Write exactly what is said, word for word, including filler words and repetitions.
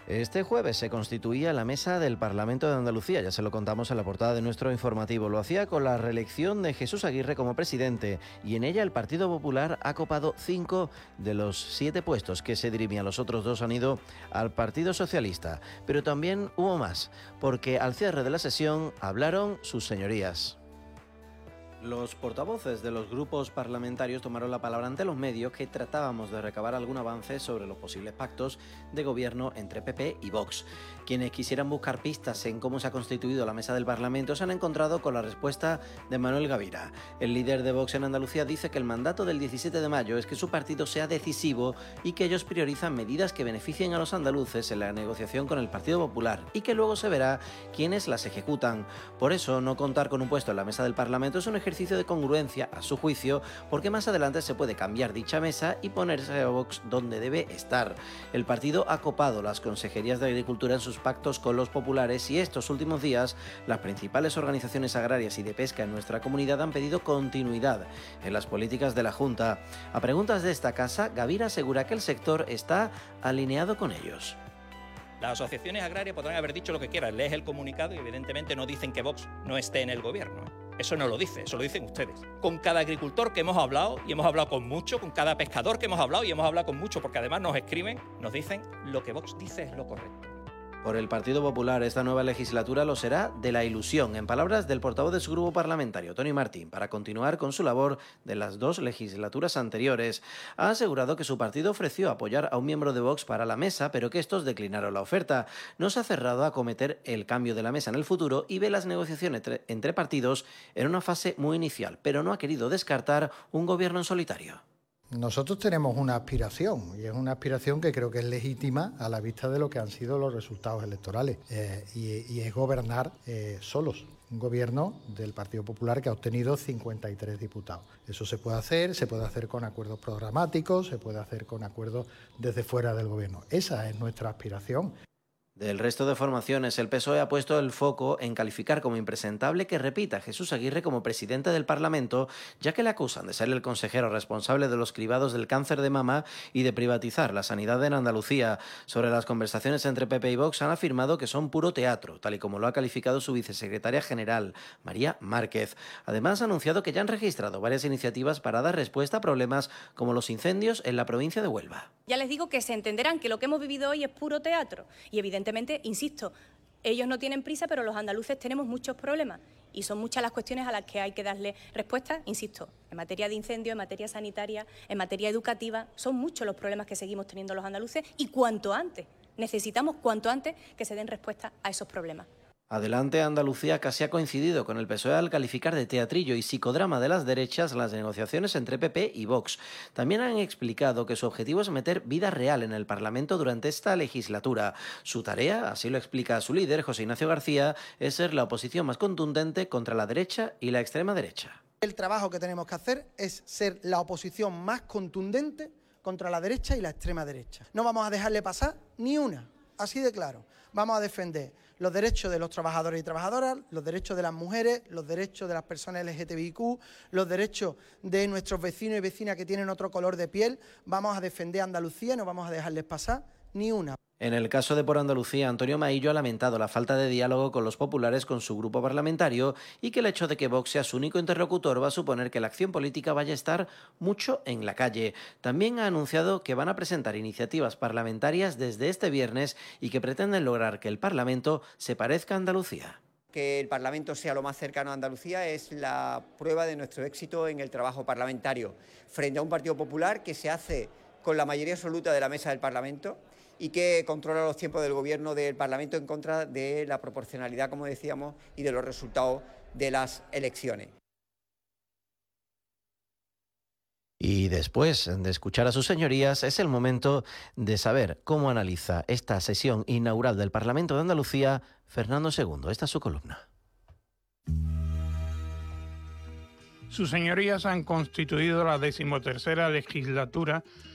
Este jueves se constituía la mesa del Parlamento de Andalucía, ya se lo contamos en la portada de nuestro informativo. Lo hacía con la reelección de Jesús Aguirre como presidente y en ella el Partido Popular ha copado cinco de los siete puestos que se dirimían. Los otros dos han ido al Partido Socialista. Pero también hubo más, porque al cierre de la sesión hablaron sus señorías. Los portavoces de los grupos parlamentarios tomaron la palabra ante los medios que tratábamos de recabar algún avance sobre los posibles pactos de gobierno entre P P y Vox. Quienes quisieran buscar pistas en cómo se ha constituido la mesa del Parlamento se han encontrado con la respuesta de Manuel Gavira. El líder de Vox en Andalucía dice que el mandato del diecisiete de mayo es que su partido sea decisivo y que ellos priorizan medidas que beneficien a los andaluces en la negociación con el Partido Popular y que luego se verá quiénes las ejecutan. Por eso, no contar con un puesto en la mesa del Parlamento es un ejercicio ejercicio de congruencia, a su juicio, porque más adelante se puede cambiar dicha mesa y ponerse a Vox donde debe estar. El partido ha copado las consejerías de Agricultura en sus pactos con los populares y estos últimos días las principales organizaciones agrarias y de pesca en nuestra comunidad han pedido continuidad en las políticas de la Junta. A preguntas de esta casa, Gavira asegura que el sector está alineado con ellos. Las asociaciones agrarias podrán haber dicho lo que quieran, lees el comunicado y evidentemente no dicen que Vox no esté en el gobierno. Eso no lo dice, eso lo dicen ustedes. Con cada agricultor que hemos hablado, y hemos hablado con mucho, con cada pescador que hemos hablado, y hemos hablado con mucho, porque además nos escriben, nos dicen lo que Vox dice es lo correcto. Por el Partido Popular, esta nueva legislatura lo será de la ilusión, en palabras del portavoz de su grupo parlamentario, Toni Martín, para continuar con su labor de las dos legislaturas anteriores. Ha asegurado que su partido ofreció apoyar a un miembro de Vox para la mesa, pero que estos declinaron la oferta. No se ha cerrado a acometer el cambio de la mesa en el futuro y ve las negociaciones entre partidos en una fase muy inicial, pero no ha querido descartar un gobierno en solitario. Nosotros tenemos una aspiración, y es una aspiración que creo que es legítima a la vista de lo que han sido los resultados electorales, eh, y, y es gobernar eh, solos. Un gobierno del Partido Popular que ha obtenido cincuenta y tres diputados. Eso se puede hacer, se puede hacer con acuerdos programáticos, se puede hacer con acuerdos desde fuera del gobierno. Esa es nuestra aspiración. Del resto de formaciones, el P S O E ha puesto el foco en calificar como impresentable que repita a Jesús Aguirre como presidente del Parlamento, ya que le acusan de ser el consejero responsable de los cribados del cáncer de mama y de privatizar la sanidad en Andalucía. Sobre las conversaciones entre P P y Vox han afirmado que son puro teatro, tal y como lo ha calificado su vicesecretaria general, María Márquez. Además, ha anunciado que ya han registrado varias iniciativas para dar respuesta a problemas como los incendios en la provincia de Huelva. Ya les digo que se entenderán que lo que hemos vivido hoy es puro teatro y evidentemente insisto, ellos no tienen prisa, pero los andaluces tenemos muchos problemas y son muchas las cuestiones a las que hay que darle respuesta, insisto, en materia de incendios, en materia sanitaria, en materia educativa, son muchos los problemas que seguimos teniendo los andaluces y cuanto antes, necesitamos cuanto antes que se den respuesta a esos problemas. Adelante Andalucía casi ha coincidido con el P S O E al calificar de teatrillo y psicodrama de las derechas las negociaciones entre P P y Vox. También han explicado que su objetivo es meter vida real en el Parlamento durante esta legislatura. Su tarea, así lo explica su líder, José Ignacio García, es ser la oposición más contundente contra la derecha y la extrema derecha. El trabajo que tenemos que hacer es ser la oposición más contundente contra la derecha y la extrema derecha. No vamos a dejarle pasar ni una, así de claro. Vamos a defender los derechos de los trabajadores y trabajadoras, los derechos de las mujeres, los derechos de las personas L G T B I Q, los derechos de nuestros vecinos y vecinas que tienen otro color de piel. Vamos a defender a Andalucía y no vamos a dejarles pasar ni una. En el caso de Por Andalucía, Antonio Maillo ha lamentado la falta de diálogo con los populares con su grupo parlamentario y que el hecho de que Vox sea su único interlocutor va a suponer que la acción política vaya a estar mucho en la calle. También ha anunciado que van a presentar iniciativas parlamentarias desde este viernes y que pretenden lograr que el Parlamento se parezca a Andalucía. Que el Parlamento sea lo más cercano a Andalucía es la prueba de nuestro éxito en el trabajo parlamentario, frente a un Partido Popular que se hace con la mayoría absoluta de la mesa del Parlamento y que controla los tiempos del Gobierno del Parlamento en contra de la proporcionalidad, como decíamos, y de los resultados de las elecciones. Y después de escuchar a sus señorías, es el momento de saber cómo analiza esta sesión inaugural del Parlamento de Andalucía Fernando segundo. Esta es su columna. Sus señorías han constituido la decimotercera legislatura